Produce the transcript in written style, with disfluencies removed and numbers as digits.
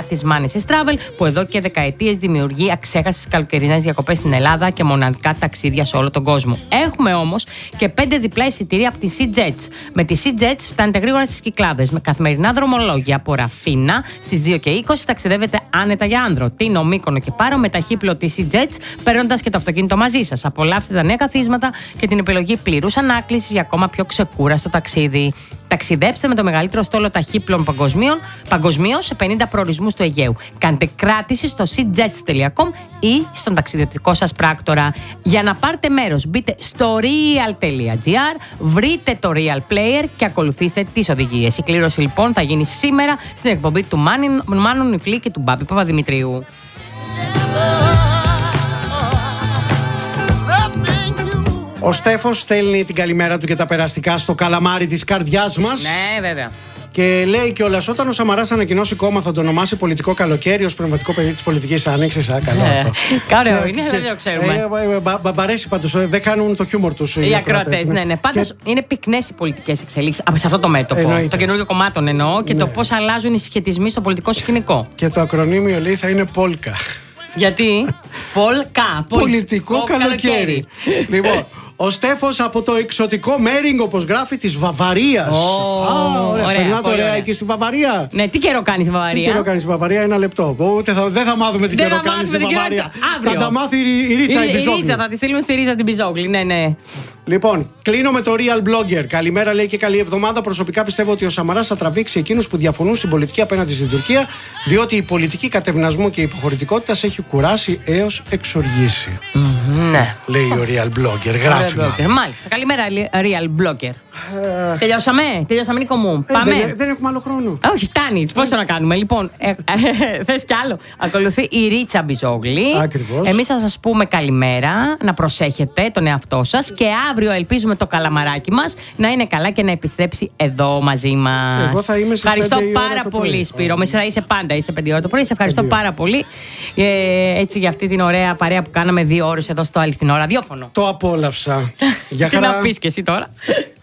της Manesis Travel, που εδώ και δεκαετίες δημιουργεί αξέχαστες καλοκαιρινές διακοπές στην Ελλάδα και μοναδικά ταξίδια σε όλο τον κόσμο. Έχουμε όμως και 5 διπλά εισιτήρια από τη SeaJets. Με τη SeaJets φτάνετε γρήγορα στις Κυκλάδες με καθημερινά δρομολόγια από Ραφίνα στις 2:20. Ταξιδεύετε άνετα για Άνδρο, Τίνο, Μύκονο και Πάρο με ταχύπλο τη SeaJets, παίρνοντας και το αυτοκίνητο μαζί σας. Απολαύστε τα νέα καθίσματα και την επιλογή πλήρους ανάκλησης για ακόμα πιο ξεκούραστο ταξίδι. Ταξιδέψτε με το μεγαλύτερο στόλο ταχύπλων παγκοσμίως σε 50 προορισμούς του Αιγαίου. Κάντε κράτηση στο seajets.com ή στον ταξιδιωτικό σας πράκτορα. Για να πάρετε μέρος, μπείτε στο real.gr, βρείτε το Real Player και ακολουθήστε τις οδηγίες. Η κλήρωση λοιπόν θα γίνει σήμερα στην εκπομπή του Μάνου Νιφλή και του Μπάμπη Παπαδημητρίου. Ο Στέφος στέλνει την καλημέρα του και τα περαστικά στο καλαμάρι της καρδιάς μας. Ναι, βέβαια. Και λέει κιόλας, όταν ο Σαμαράς ανακοινώσει κόμμα θα το ονομάσει πολιτικό καλοκαίρι ως πνευματικό παιδί της πολιτικής άνοιξης. Καλό αυτό. Καλό είναι, δεν το ξέρουμε. Μ' αρέσει πάντως, δεν κάνουν το χιούμορ τους οι ακροατές. Ναι. Πάντως είναι πυκνές οι πολιτικές εξελίξεις σε αυτό το μέτωπο. Εννοείται. Το καινούργιο κομμάτων εννοώ και το πώς αλλάζουν οι συσχετισμοί στο πολιτικό σκηνικό. Και το ακρονίμιο λέει θα είναι Πόλκα. Γιατί? Πολκά. Πολιτικό καλοκαίρι. Λοιπόν, ο Στέφος από το εξωτικό Μέρινγκ, όπως γράφει, της Βαβαρίας. Ωραία. Περνάτε ωραία εκεί στη Βαβαρία. Ναι, τι καιρό κάνει στη Βαβαρία? Τι καιρό κάνει στη Βαβαρία, ένα λεπτό. Δεν θα μάθουμε τι καιρό κάνει στη Βαβαρία. Θα τα μάθει η Ρίτσα η Μπιζόγλη. Θα τη στείλουν στη Ρίτσα την Μπιζόγλη, ναι. Λοιπόν, κλείνω με το Real Blogger. Καλημέρα, λέει, και καλή εβδομάδα. Προσωπικά πιστεύω ότι ο Σαμαράς θα τραβήξει εκείνους που διαφωνούν στην πολιτική απέναντι στην Τουρκία, διότι η πολιτική κατευνασμού και υποχωρητικότητας έχει κουράσει έως εξοργήσει. Ναι. Λέει ο Real Blogger. Γράφει. Μάλιστα. Καλημέρα, Real Blogger. Τελειώσαμε, Νίκο μου. Πάμε. Δεν έχουμε άλλο χρόνο. Όχι, φτάνει. Πόσο να κάνουμε. Λοιπόν, θες κι άλλο? Ακολουθεί η Ρίτσα Μπιζόγλη. Ακριβώς. Εμείς θα σας πούμε καλημέρα, να προσέχετε τον εαυτό σας και αύριο ελπίζουμε το καλαμαράκι μας να είναι καλά και να επιστρέψει εδώ μαζί μας. Εγώ θα είμαι στις 5 ευχαριστώ η ώρα πάρα το πολύ, πρωί. Σπύρο. Μέσα είσαι πάντα, είσαι 5 ώρα το πρωί. Σε ευχαριστώ πάρα πολύ έτσι για αυτή την ωραία παρέα που κάναμε 2 ώρες εδώ στο αληθινό ραδιόφωνο. Το απόλαυσα. Τι να πεις και εσύ τώρα?